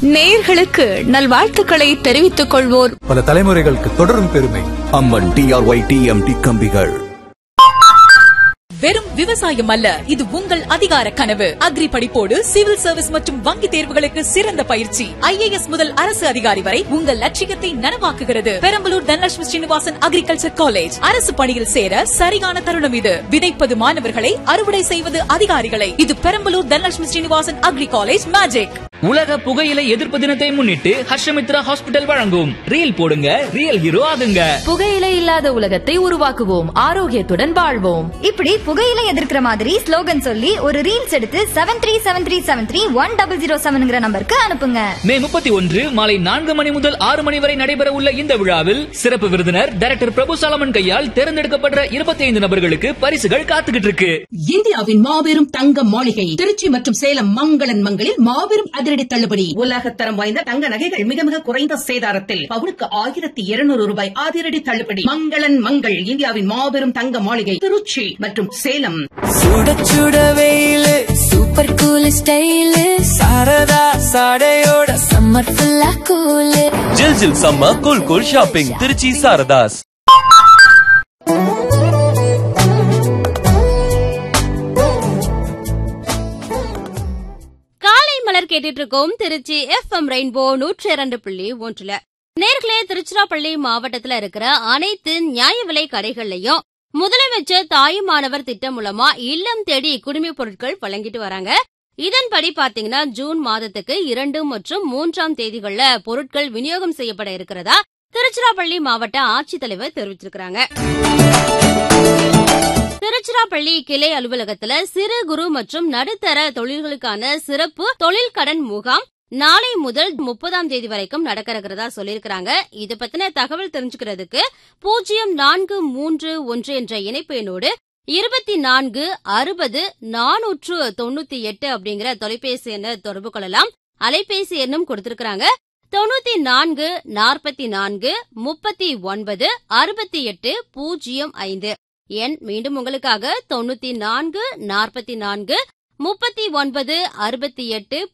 நேயர்களுக்கு நல்வாழ்த்துக்களை தெரிவித்துக் கொள்வோர் பல தலைமுறைகளுக்கு தொடரும் பெருமை அம்மன் டிஆர்ஒய் டிஎம்டி கம்பிகள். வெறும் விவசாயம் அல்ல, இது உங்கள் அதிகார கனவு. அக்ரி படிப்போடு சிவில் சர்வீஸ் மற்றும் வங்கி தேர்வுகளுக்கு சிறந்த பயிற்சி. IAS முதல் அரசு அதிகாரி வரை உங்கள் லட்சியத்தை நனவாக்குகிறது. Perambalur Dhanalakshmi Srinivasan agriculture college. அரசு பணியில் சேர சரியான தருணம் இது. விதைப்பது மாணவர்களை, அறுவடை செய்வது அதிகாரிகளை. இது Perambalur Dhanalakshmi Srinivasan agri college magic. உலக புகையிலை எதிர்ப்பு தினத்தை முன்னிட்டு ஹர்ஷமித்ரா ஹாஸ்பிட்டல் வழங்கும் ரீல் போடுங்க ரியல் ஹீரோ ஆகுங்க. புகையிலை இல்லாத உலகத்தை உருவாக்குவோம், ஆரோக்கியத்துடன் வாழ்வோம். இப்படி புகையிலை எதிர்க்கிற மாதிரி ஸ்லோகன் சொல்லி ஒரு ரீல்ஸ் எடுத்து 7373731007 நம்பருக்கு அனுப்புங்க. மே 31 மாலை 4 மணி முதல் 6 மணி வரை நடைபெற உள்ள இந்த விழாவில் சிறப்பு விருந்தினர் டைரக்டர் பிரபு சாலமன் கையால் தேர்ந்தெடுக்கப்பட்ட 25 நபர்களுக்கு பரிசுகள் காத்துக்கிட்டு இருக்கு. இந்தியாவின் மாபெரும் தங்க மாளிகை திருச்சி மற்றும் சேலம் மங்களன் மங்களில் மாபெரும் அதிரடி தள்ளுபடி. உலகத்தரம் வாய்ந்த தங்க நகைகள் மிக மிக குறைந்த சேதாரத்தில் பவுனுக்கு 1200 ரூபாய் அதிரடி தள்ளுபடி. மங்களன் மங்கள், இந்தியாவின் மாபெரும் தங்க மாளிகை திருச்சி மற்றும் சேலம். சுட சுட வெயிலு, super cool style, Saradha சாடையோட summer ஃபுல்லா கூலு. ஜில் ஜில் summer cool cool shopping Trichy Saradhas. மலர் கேட்டுட்டு இருக்கோம் திருச்சி FM ரெயின்போ 102.1. நேர்களே, திருச்சிராப்பள்ளி மாவட்டத்துல இருக்கிற அனைத்து நியாய விலை கடைகள்லயும் முதலமைச்சர் தாயுமானவர் திட்டம் மூலமா இல்லம் தேடி குடிமைப் பொருட்கள் வழங்கிட்டு வராங்க. இதன்படி பாத்தீங்கன்னா ஜூன் மாதத்துக்கு 2 மற்றும் 3ஆம் தேதிகள்ல பொருட்கள் விநியோகம் செய்யப்பட இருக்கிறதா திருச்சிராப்பள்ளி மாவட்ட ஆட்சித்தலைவர் தெரிவிச்சிருக்காங்க. திருச்சிராப்பள்ளி கிளை அலுவலகத்துல சிறு குறு மற்றும் நடுத்தர தொழில்களுக்கான சிறப்பு தொழில் கடன் முகாம் நாளை முதல் 30ஆம் தேதி வரைக்கும் நடக்க இருக்கிறதா சொல்லியிருக்காங்க. இது பத்தின தகவல் தெரிஞ்சுக்கிறதுக்கு 0431 என்ற இணைப்பு எண்ணோடு 2460-498 அப்படிங்கிற தொலைபேசி எண்ணை தொடர்பு கொள்ளலாம். அலைபேசி எண்ணும் கொடுத்திருக்காங்க 9444396805. எண் மீண்டும் உங்களுக்காக 94443968